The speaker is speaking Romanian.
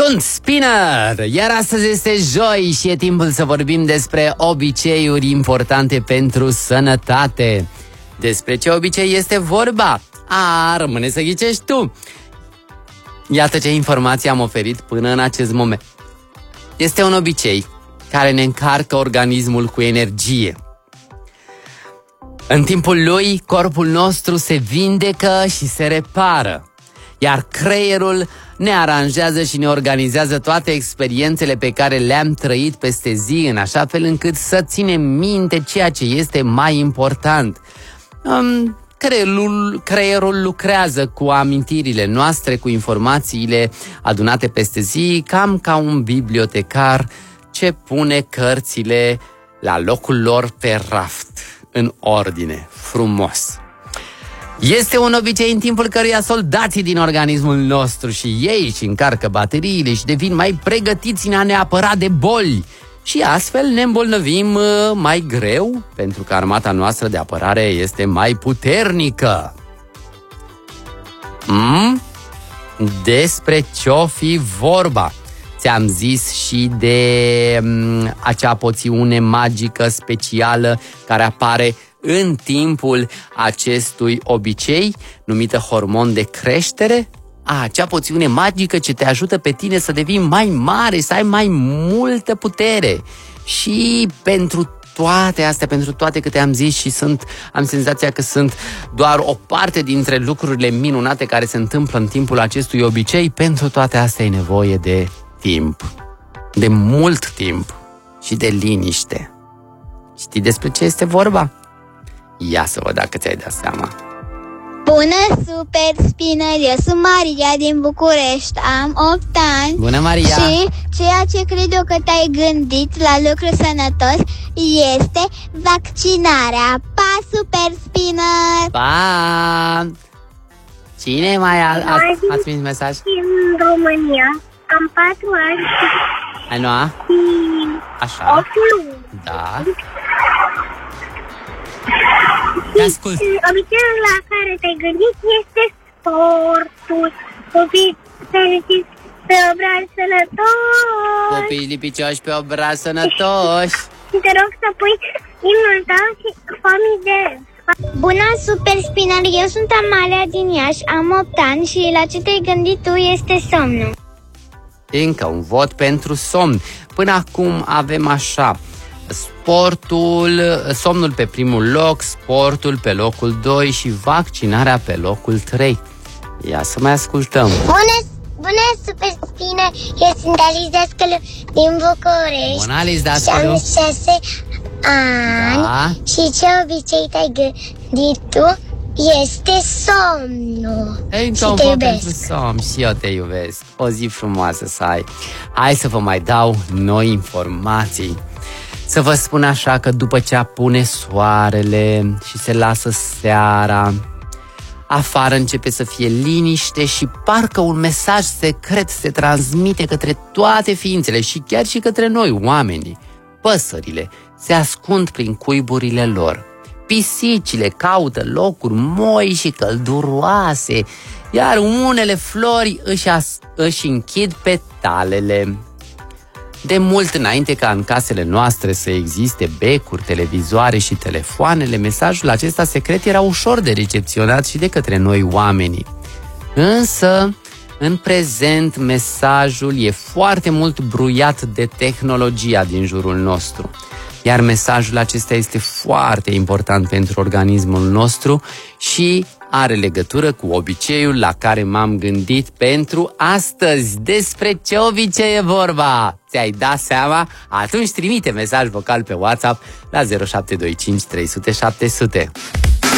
Sunt Spinner, iar astăzi este joi și e timpul să vorbim despre obiceiuri importante pentru sănătate. Despre ce obicei este vorba? Rămâne să ghicești tu. Iată ce informații am oferit până în acest moment. Este un obicei care ne încarcă organismul cu energie. În timpul lui, corpul nostru se vindecă și se repară, iar creierul ne aranjează și ne organizează toate experiențele pe care le-am trăit peste zi, în așa fel încât să ținem minte ceea ce este mai important. Creierul lucrează cu amintirile noastre, cu informațiile adunate peste zi, cam ca un bibliotecar ce pune cărțile la locul lor pe raft, în ordine, frumos. Este un obicei în timpul căruia soldații din organismul nostru și ei își încarcă bateriile și devin mai pregătiți în a ne apăra de boli. Și astfel ne îmbolnăvim mai greu, pentru că armata noastră de apărare este mai puternică. Despre ce-o fi vorba? Ți-am zis și de acea poțiune magică specială care apare în timpul acestui obicei, numită hormon de creștere. Acea poțiune magică ce te ajută pe tine să devii mai mare, să ai mai multă putere. Și pentru toate astea, pentru toate câte am zis și am senzația că sunt doar o parte dintre lucrurile minunate care se întâmplă în timpul acestui obicei, pentru toate astea e nevoie de timp, de mult timp și de liniște. Știi despre ce este vorba? Ia să văd dacă ți-ai dat seama. Bună, Super Spinner! Eu sunt Maria din București, am 8 ani. Bună, Maria! Și ceea ce cred eu că te-ai gândit la lucru sănătos este vaccinarea. Pa, Super Spinner! Pa! Cine mai ați trimis mesaj? Din România. Am 4 ani. Ai noua? Așa. 8 luni. Da. Te ascult. Obiceiul la care te-ai gândit este sportul. Copii fericiți pe obraz sănătoși. Copii lipicioși pe obraz sănătoși. Și te rog să pui imnul tău și famii de... Bună, Super Spinner! Eu sunt Amalia din Iași, am 8 ani și la ce te-ai gândit tu este somnul. Încă un vot pentru somn. Până acum avem așa: somnul pe primul loc, sportul pe locul 2 și vaccinarea pe locul 3. Ia să mai ascultăm. Bună, Super Spinner! Eu sunt Alice Dascălu din București. Bună, Alice Dascălu! Și am 6 ani. Da. Și ce obicei te-ai gândit tu este somnul. Încă un vot pentru somn și eu te iubesc. O zi frumoasă să ai. Hai să vă mai dau noi informații. Să vă spun așa că după ce apune soarele și se lasă seara, afară începe să fie liniște și parcă un mesaj secret se transmite către toate ființele și chiar și către noi, oamenii. Păsările se ascund prin cuiburile lor. Pisicile caută locuri moi și călduroase, iar unele flori își închid petalele. De mult înainte ca în casele noastre să existe becuri, televizoare și telefoanele, mesajul acesta secret era ușor de recepționat și de către noi oamenii. Însă, în prezent, mesajul e foarte mult bruiat de tehnologia din jurul nostru. Iar mesajul acesta este foarte important pentru organismul nostru și are legătură cu obiceiul la care m-am gândit pentru astăzi. Despre ce obicei e vorba? Ți-ai dat seama? Atunci trimite mesaj vocal pe WhatsApp la 0725 300 700.